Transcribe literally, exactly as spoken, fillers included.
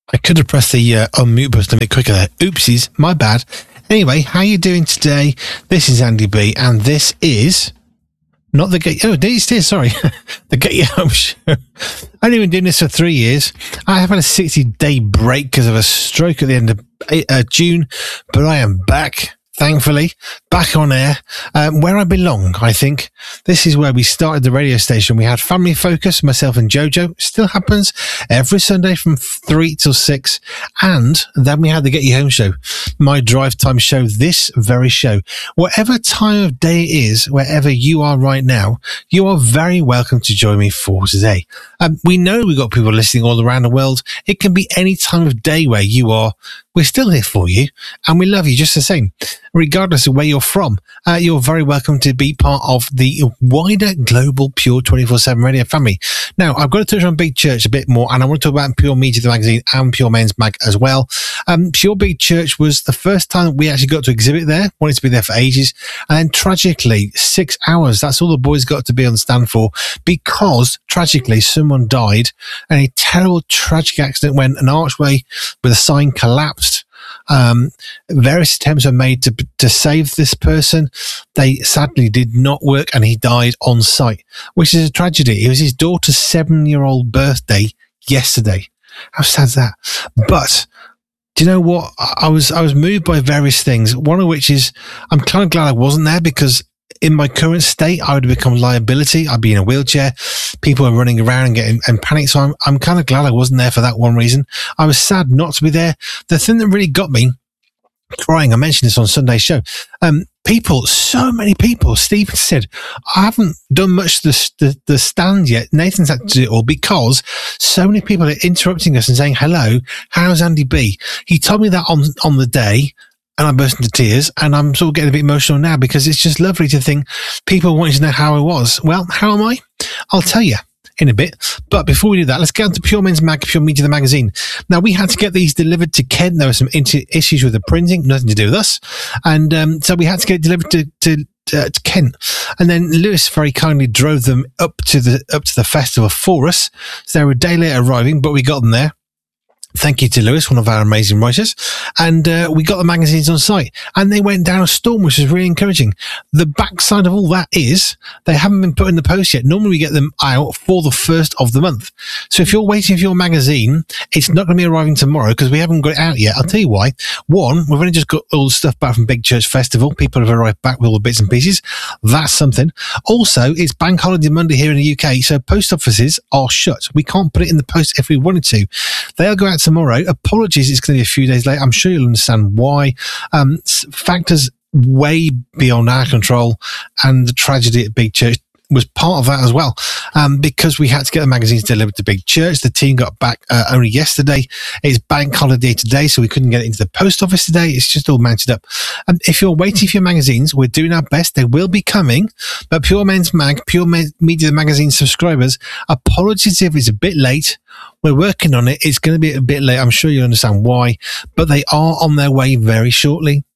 I could have pressed the uh, unmute button a bit quicker there. Oopsies, my bad. Anyway, how you doing today? This is Andy B, and this is not the Get. Oh, this is sorry, the Get You Home Show. I've only been doing this for three years. I have had a sixty-day break because of a stroke at the end of uh, June, but I am back. Thankfully, back on air, um, where I belong, I think. This is where we started the radio station. We had Family Focus, myself and Jojo. Still happens every Sunday from three till six. And then we had the Get You Home Show, my drive time show, this very show. Whatever time of day it is, wherever you are right now, you are very welcome to join me for today. Um, we know we've got people listening all around the world. It can be any time of day where you are. We're still here for you, and we love you just the same. Regardless of where you're from, uh, you're very welcome to be part of the wider global Pure twenty-four seven radio family. Now, I've got to touch on Big Church a bit more, and I want to talk about Pure Media, the magazine, and Pure Men's Mag as well. Um, Pure Big Church was the first time we actually got to exhibit there, wanted to be there for ages, and then tragically, six hours, that's all the boys got to be on stand for, because tragically, someone died, and a terrible, tragic accident when an archway with a sign collapsed. Um, various attempts were made to to save this person. They sadly did not work, and he died on site, which is a tragedy. It was his daughter's seven-year-old birthday yesterday. How sad is that? But do you know what? I was I was moved by various things. One of which is I'm kind of glad I wasn't there, because in my current state, I would have become liability. I'd be in a wheelchair. People are running around and getting and panic. So I'm, I'm kind of glad I wasn't there for that one reason. I was sad not to be there. The thing that really got me crying, I mentioned this on Sunday's show. Um, people, so many people. Stephen said, I haven't done much to the, the, the stand yet. Nathan's had to do it all because so many people are interrupting us and saying, hello, how's Andy B? He told me that on, on the day. And I burst into tears, and I'm sort of getting a bit emotional now because it's just lovely to think people wanting to know how I was. Well, how am I? I'll tell you in a bit. But before we do that, let's get on to Pure Men's Mag, Pure Media, the magazine. Now, we had to get these delivered to Kent. There were some inter- issues with the printing, nothing to do with us. And um, so we had to get it delivered to, to Uh, to Kent, and then Lewis very kindly drove them up to the up to the festival for us. So they were a day late arriving, but we got them there. Thank you to Lewis, one of our amazing writers. And uh, we got the magazines on site, and they went down a storm, which was really encouraging. The backside of all that is they haven't been put in the post yet. Normally we get them out for the first of the month. So if you're waiting for your magazine, it's not going to be arriving tomorrow because we haven't got it out yet. I'll tell you why. One, we've only just got all the stuff back from Big Church Festival. People have arrived back with all the bits and pieces. That's something. Also, it's Bank Holiday Monday here in the U K, so post offices are shut. We can't put it in the post if we wanted to. They'll go out tomorrow. Apologies, it's going to be a few days late. I'm sure you'll understand why. Um, factors way beyond our control, and the tragedy at Big Church was part of that as well, um, because we had to get the magazines delivered to Big Church. The team got back uh, only yesterday. It's bank holiday today, so we couldn't get it into the post office today. It's just all mounted up. Um, if you're waiting for your magazines, we're doing our best. They will be coming, but Pure Men's Mag, Pure Media Magazine subscribers, apologies if it's a bit late. We're working on it. It's going to be a bit late. I'm sure you'll understand why, but they are on their way very shortly.